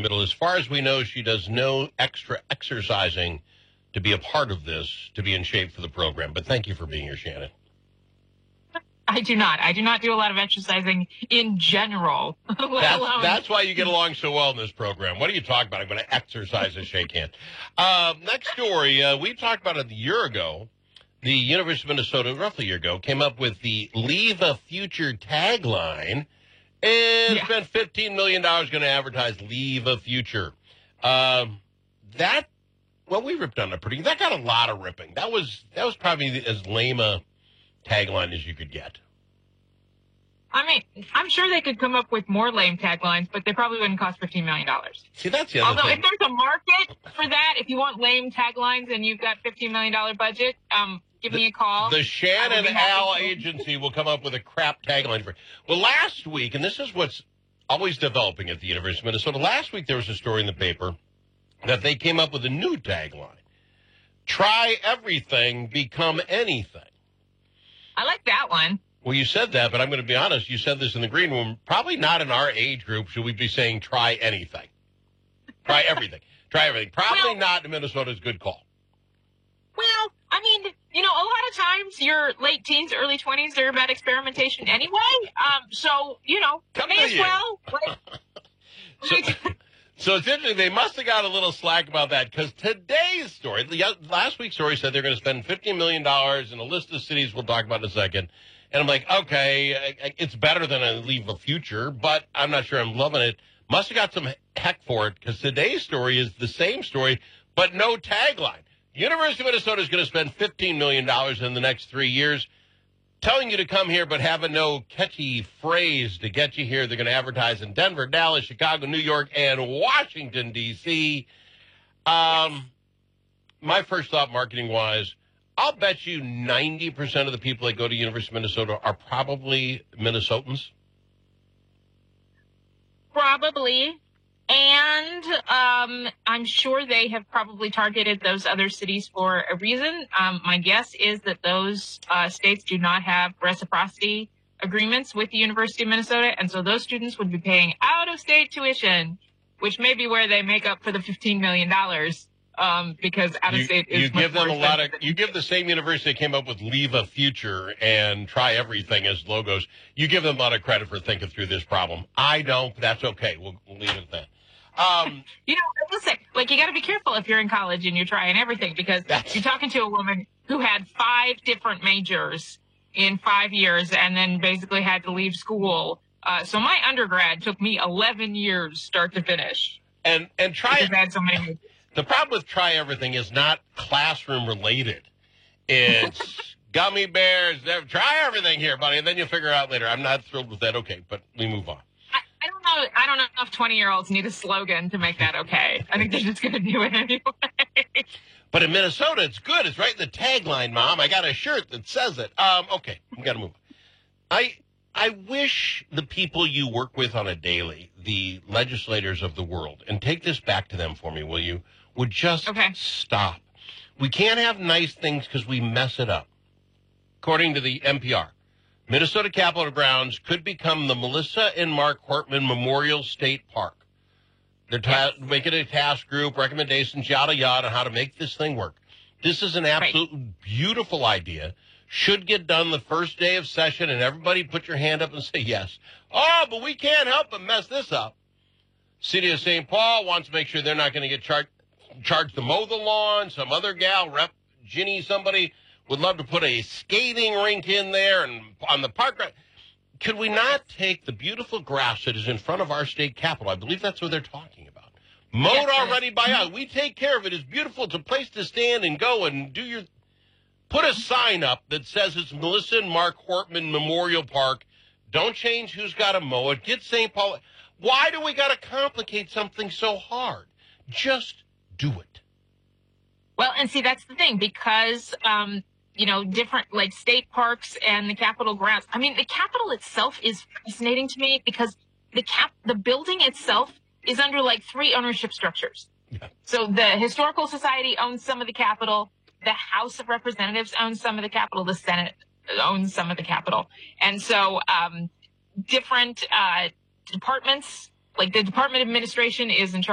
middle. As far as we know, she does no extra exercising to be a part of this, to be in shape for the program. But thank you for being here, Shannon. I do not. I do not do a lot of exercising in general. That's why you get along so well in this program. What are you talking about? I'm going to exercise and shake hands. Next story, we talked about it a year ago. The University of Minnesota, roughly a year ago, came up with the Leave a Future tagline and spent $15 million going to advertise Leave a Future. We ripped on it pretty. That got a lot of ripping. That was probably as lame a tagline as you could get. I mean, I'm sure they could come up with more lame taglines, but they probably wouldn't cost $15 million. See, that's the other thing. Although, if there's a market for that, if you want lame taglines and you've got $15 million budget, give me a call. The Shannon Al Agency will come up with a crap tagline for it. Well, last week, and this is what's always developing at the University of Minnesota, last week there was a story in the paper that they came up with a new tagline. Try everything, become anything. I like that one. Well, you said that, but I'm going to be honest. You said this in the green room. Probably not in our age group should we be saying try anything. Try everything. Try everything. Probably not in Minnesota's good call. Well, I mean, a lot of times your late teens, early 20s are about experimentation anyway. So, may as well. So it's interesting. They must have got a little slack about that because today's story, last week's story said they're going to spend $15 million in a list of cities we'll talk about in a second. And I'm like, okay, it's better than a Leave a Future, but I'm not sure I'm loving it. Must have got some heck for it because today's story is the same story, but no tagline. University of Minnesota is going to spend $15 million in the next 3 years, telling you to come here, but having no catchy phrase to get you here. They're going to advertise in Denver, Dallas, Chicago, New York, and Washington, D.C. My first thought, marketing-wise, I'll bet you 90% of the people that go to University of Minnesota are probably Minnesotans. Probably. And I'm sure they have probably targeted those other cities for a reason. My guess is that those states do not have reciprocity agreements with the University of Minnesota, and so those students would be paying out-of-state tuition, which may be where they make up for the $15 million. Because out-of-state is much more expensive. You give the same university that came up with Leave a Future and Try Everything as logos, you give them a lot of credit for thinking through this problem. I don't, but that's okay. We'll leave it at that. I will say, you got to be careful if you're in college and you're trying everything because you're talking to a woman who had 5 different majors in 5 years and then basically had to leave school. So my undergrad took me 11 years start to finish. And try because I had so many majors. The problem with Try Everything is not classroom related. It's gummy bears. Try everything here, buddy. And then you'll figure out later. I'm not thrilled with that. Okay, but we move on. I don't know if 20-year-olds need a slogan to make that okay. I think they're just going to do it anyway. But in Minnesota, it's good. It's right in the tagline, Mom. I got a shirt that says it. Okay, we got to move on. I wish the people you work with on a daily, the legislators of the world, and take this back to them for me, will you? Would just stop. We can't have nice things because we mess it up. According to the NPR, Minnesota Capitol grounds could become the Melissa and Mark Hortman Memorial State Park. They're making a task group, recommendations, yada, yada, on how to make this thing work. This is an absolutely beautiful idea. Should get done the first day of session, and everybody put your hand up and say yes. Oh, but we can't help but mess this up. City of St. Paul wants to make sure they're not going to get charged to mow the lawn. Some other gal, Rep. Ginny, somebody, would love to put a skating rink in there and on the park. Could we not take the beautiful grass that is in front of our state capitol? I believe that's what they're talking about. Mowed already by us. We take care of it. It's beautiful. It's a place to stand and go and do your... Put a sign up that says it's Melissa and Mark Hortman Memorial Park. Don't change who's got to mow it. Get St. Paul. Why do we got to complicate something so hard? Just do it. Well, and see, that's the thing, because, different state parks and the Capitol grounds. I mean, the Capitol itself is fascinating to me because the building itself is under 3 ownership structures. Yeah. So the Historical Society owns some of the Capitol. The House of Representatives owns some of the Capitol. The Senate owns some of the Capitol. And so different departments, like the Department of Administration is in charge